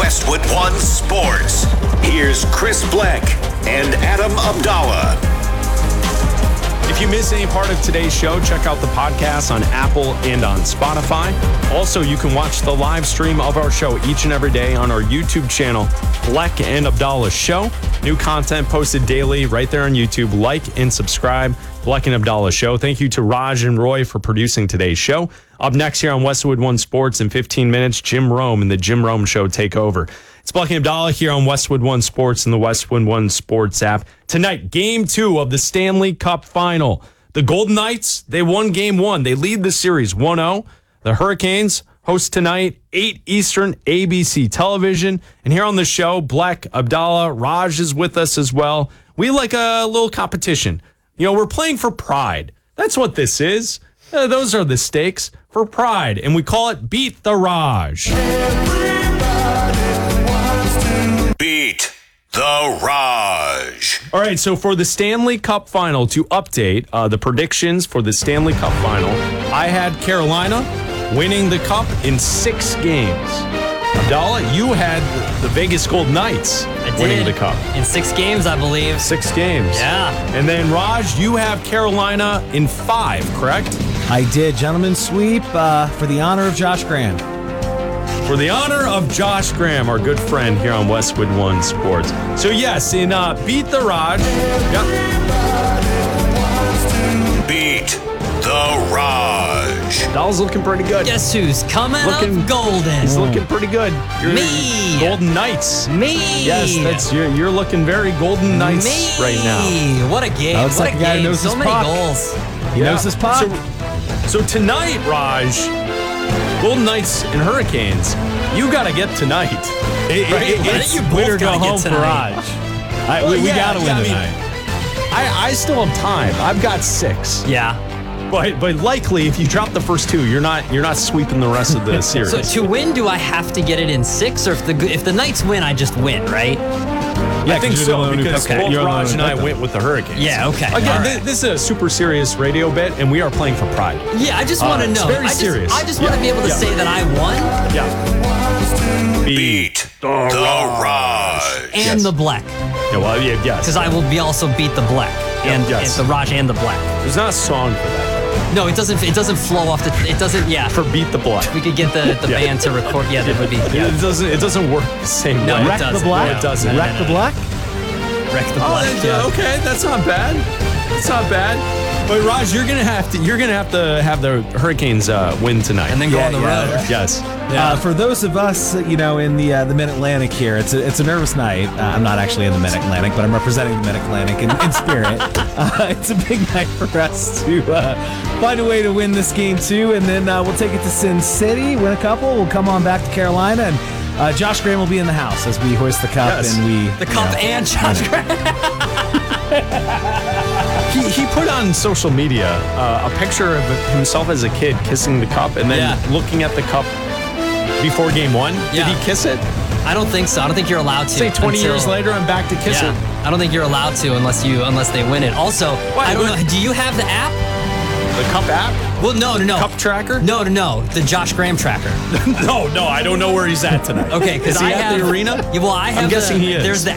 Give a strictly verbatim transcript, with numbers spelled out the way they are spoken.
Westwood One Sports. Here's Chris Black and Adam Abdallah. If you miss any part of today's show, check out the podcast on Apple and on Spotify. Also, you can watch the live stream of our show each and every day on our YouTube channel, Black and Abdallah Show. New content posted daily right there on YouTube. Like and subscribe, Black and Abdallah Show. Thank you to Raj and Roy for producing today's show. Up next here on Westwood One Sports in fifteen minutes, Jim Rome and the Jim Rome Show take over. It's Black and Abdallah here on Westwood One Sports and the Westwood One Sports app. Tonight, game two of the Stanley Cup Final. The Golden Knights, they won game one. They lead the series one oh. The Hurricanes host tonight, eight Eastern, A B C television. And here on the show, Black, Abdallah, Raj is with us as well. We like a little competition. You know, we're playing for pride. That's what this is. Uh, those are the stakes for pride. And we call it Beat the Raj. Beat the Raj. All right, so for the Stanley Cup Final, to update uh, the predictions for the Stanley Cup Final, I had Carolina winning the cup in six games. Abdallah, you had the Vegas Golden Knights I did. winning the cup. In six games, I believe. Six games. Yeah. And then, Raj, you have Carolina in five, correct? I did. Gentleman's sweep uh, for the honor of Josh Graham. For the honor of Josh Graham, our good friend here on Westwood One Sports. So, yes, in uh, Beat the Raj. Yep. Beat the Raj. Abdallah's looking pretty good. Guess who's coming Looking- up golden? He's looking pretty good. You're Me. Golden Knights. Me. Yes, that's you're, you're looking very Golden Knights Me. right now. What a game. Oh, it's what like a a guy who game. knows So his many puck. goals. He knows his puck. So, so tonight, Raj, Golden Knights and Hurricanes, you got to get tonight. It, Right? it, I it's think you both win or go gotta get home for tonight. Raj. I, Well, we we yeah, got to yeah, win I mean- tonight. I, I still have time. I've got six. Yeah. But but likely, if you drop the first two, you're not you're not sweeping the rest of the series. So to win, do I have to get it in six, or if the if the Knights win, I just win, right? I think 'cause you're the so, one who because picked it. both You're the one Raj who and I picked it. went with the Hurricanes. Yeah. Okay. Again, All thi- right. this is a super serious radio bit, and we are playing for pride. Yeah, I just want to Uh, it's know. very I just, serious. I just want to Yeah, be able to yeah. say that I won Yeah. Beat the Raj. and Yes. the black, Yeah, well, yeah, yes. because I will be also beat the black and, yes. and the Raj and the black. There's not a song for that. No, it doesn't. It doesn't flow off the. It doesn't. Yeah. For Beat the Black. We could get the, the Yeah. band to record. Yeah, that would be. Yeah. It doesn't. It doesn't work the same No, way. it Wreck the doesn't. black? No, it doesn't. No, no, Wreck no, the no. black? Wreck the Oh, black. that's- yeah. okay, that's not bad. That's not bad. But Raj, you're gonna have to. You're gonna have to have the Hurricanes uh, win tonight, And then go Yeah, on the yeah. road. yes. Uh, for those of us, you know, in the uh, the Mid Atlantic here, it's a, it's a nervous night. Uh, I'm not actually in the Mid Atlantic, but I'm representing the Mid Atlantic in, in spirit. Uh, it's a big night for us to uh, find a way to win this game too, and then uh, we'll take it to Sin City, win a couple. We'll come on back to Carolina, and uh, Josh Graham will be in the house as we hoist the cup Yes. and we The cup you know, and Josh Graham. He, he put on social media uh, a picture of himself as a kid kissing the cup, and then Yeah. looking at the cup before game one. Yeah. Did he kiss it? I don't think so. I don't think you're allowed to. Say twenty until- years later, I'm back to kiss Yeah. it. I don't think you're allowed to unless you unless they win it. Also, Why, I don't what- know. Do you have the app? The cup app, Well, no, no, no. cup tracker. No, no, no. The Josh Graham tracker. no, no, I don't know where he's at tonight. Okay, because Is he I at have the arena? Yeah, well, I have. I'm guessing the, he is. There's the